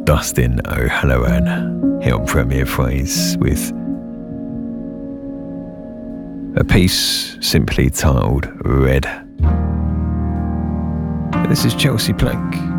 Dustin O'Halloran here on Premier Phrase with a piece simply titled Red. This is Chelsea Plank.